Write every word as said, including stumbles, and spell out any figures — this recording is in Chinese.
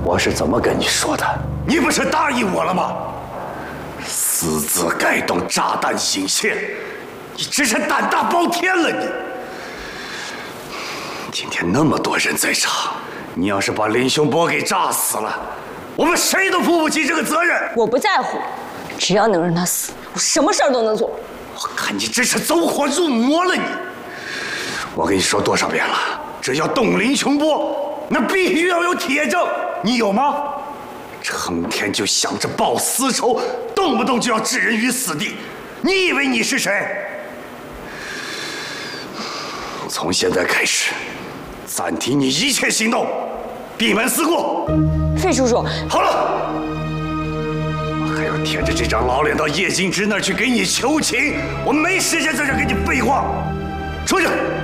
我是怎么跟你说的？你不是答应我了吗？私自改动炸弹引线，你真是胆大包天了你！今天那么多人在场，你要是把林雄波给炸死了，我们谁都负不起这个责任。 我不在乎，只要能让他死，我什么事儿都能做。 我看你真是走火入魔了你！我跟你说多少遍了，只要动林雄波，那必须要有铁证，你有吗？成天就想着报私仇，动不动就要置人于死地，你以为你是谁？从现在开始，暂停你一切行动，闭门思过。 费叔叔， 好了，我还要舔着这张老脸到叶金枝那儿去给你求情，我没时间在这跟你废话，出去。